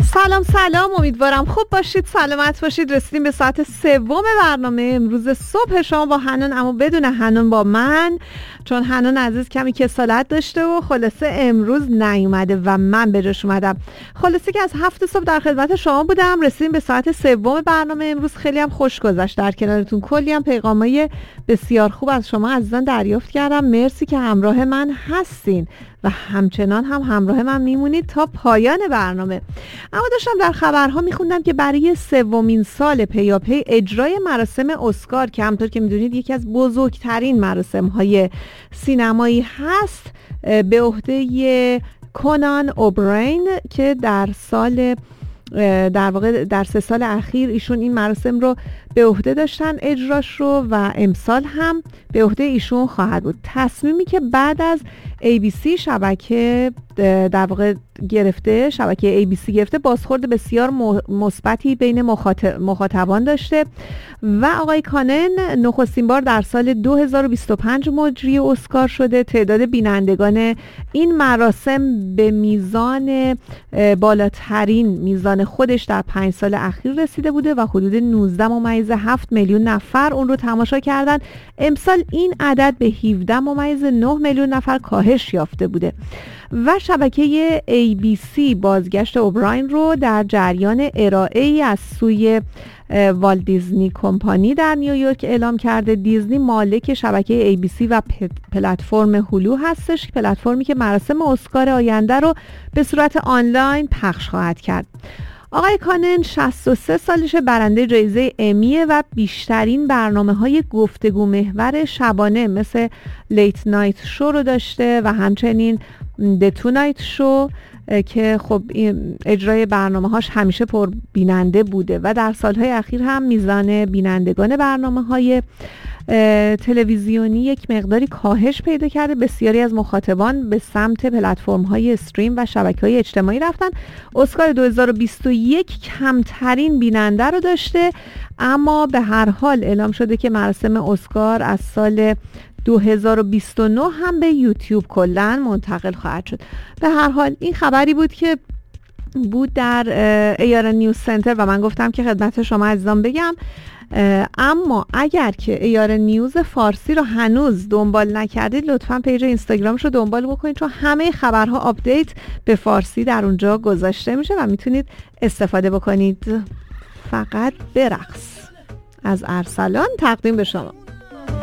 سلام، امیدوارم خوب باشید، سلامت باشید. رسیدیم به ساعت سوم برنامه امروز صبح شما با حنان، اما بدون حنان با من، چون حنان عزیز کمی کسالت داشته و خلاصه امروز نیومده و من به جاش اومدم. خلاصه که از 7 صبح در خدمت شما بودم. رسیدیم به ساعت سوم برنامه امروز. خیلی هم خوش گذشت در کنارتون. کلی هم پیغامای بسیار خوب از شما عزیزان دریافت کردم. مرسی که همراه من هستین و همچنان هم همراه من میمونید تا پایان برنامه. اما داشتم در خبرها میخوندم که برای سومین سال پیاپی اجرای مراسم اسکار که همطور که میدونید یکی از بزرگترین مراسم‌های سینمایی هست، به عهده کونان اوبراین که در واقع در 3 سال اخیر ایشون این مراسم رو به عهده داشتن اجراش رو و امسال هم به عهده ایشون خواهد بود. تصمیمی که بعد از ABC شبکه در واقع گرفته، شبکه ABC گرفته، بازخورد بسیار مثبتی بین مخاطبان داشته و آقای کانن نخستین بار در سال 2025 مجری اسکار شده. تعداد بینندگان این مراسم به میزان بالاترین میزان خودش در 5 سال اخیر رسیده بوده و حدود 19.7 میلیون نفر اون رو تماشا کردن. امسال این عدد به 17.9 میلیون نفر کاهش یافته بوده و شبکه ABC بازگشت اوبراین رو در جریان ارائه‌ای از سوی والت دیزنی کمپانی در نیویورک اعلام کرده. دیزنی مالک شبکه ABC و پلتفرم هولو هستش، پلتفرمی که مراسم اسکار آینده رو به صورت آنلاین پخش خواهد کرد. آقای کانن 63 سالشه، برنده جایزه امیه و بیشترین برنامه‌های گفتگو محور شبانه مثل لیت نایت شو رو داشته و همچنین د تو نایت شو که خب اجرای برنامه‌هاش همیشه پر بیننده بوده و در سالهای اخیر هم میزان بینندگان برنامه‌های تلویزیونی یک مقداری کاهش پیدا کرده. بسیاری از مخاطبان به سمت پلتفرم‌های استریم و شبکه‌های اجتماعی رفتن. اسکار 2021 کمترین بیننده رو داشته، اما به هر حال اعلام شده که مراسم اسکار از سال 2029 هم به یوتیوب کلاً منتقل خواهد شد. به هر حال این خبری بود که بود در ایارن نیوز سنتر و من گفتم که خدمت شما عزیزان بگم. اما اگر که ایارن نیوز فارسی رو هنوز دنبال نکردید، لطفاً پیج اینستاگرامش رو دنبال بکنید، چون همه خبرها آپدیت به فارسی در اونجا گذاشته میشه و میتونید استفاده بکنید. فقط برقص از ارسلان تقدیم به شما.